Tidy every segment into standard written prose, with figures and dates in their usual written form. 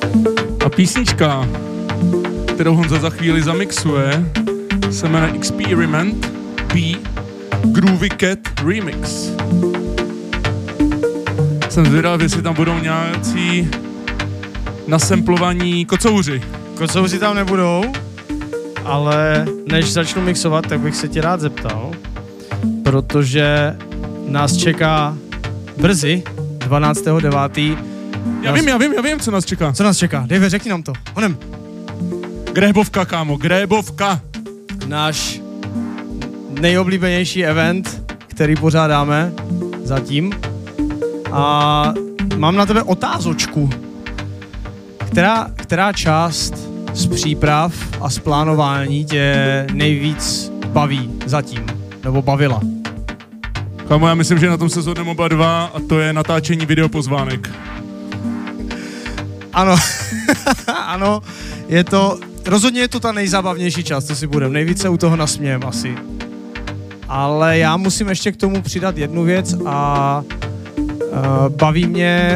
A písnička, kterou Honza za chvíli zamixuje, se jmenuje Experiment B Groovy Cat Remix. Jsem zvědav, jestli tam budou nějací nasemplovaní kocouři. Kocouři tam nebudou, ale než začnu mixovat, tak bych se tě rád zeptal, protože nás čeká brzy, 12.9. Já vím, co nás čeká. Co nás čeká? Dave, řekni nám to. Honem. Grébovka, kámo, grébovka. Náš nejoblíbenější event, který pořádáme zatím. A mám na tebe otázočku. Která část z příprav a z plánování tě nejvíc baví zatím? Nebo bavila? Kámo, já myslím, že na tom se shodneme oba dva a to je natáčení videopozvánek. Ano, ano, rozhodně je to ta nejzábavnější část, co si budem. Nejvíce u toho nasmějem asi. Ale já musím ještě k tomu přidat jednu věc a baví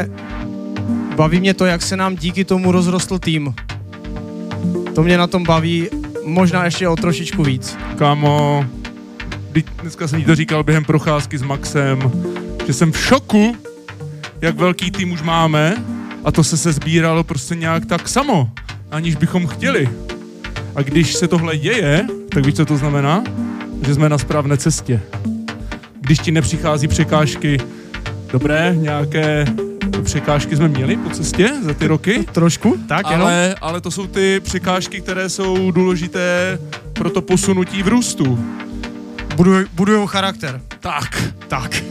mě to, jak se nám díky tomu rozrostl tým. To mě na tom baví možná ještě o trošičku víc. Kámo, dneska jsem jí to říkal během procházky s Maxem, že jsem v šoku, jak velký tým už máme a to se sbíralo prostě nějak tak samo, aniž bychom chtěli. A když se tohle děje, tak víš, co to znamená? Že jsme na správné cestě. Když ti nepřichází překážky, dobré, nějaké překážky jsme měli po cestě za ty roky. Trošku, tak ale to jsou ty překážky, které jsou důležité pro to posunutí v růstu. Budujou charakter. Tak.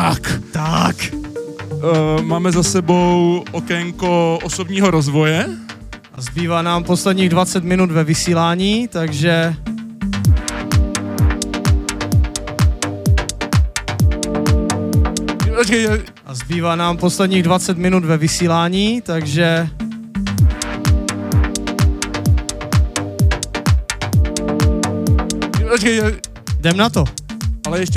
Máme za sebou okénko osobního rozvoje. A zbývá nám posledních 20 minut ve vysílání, takže... A zbývá nám posledních 20 minut ve vysílání, takže... Jdem na to. Ale ještě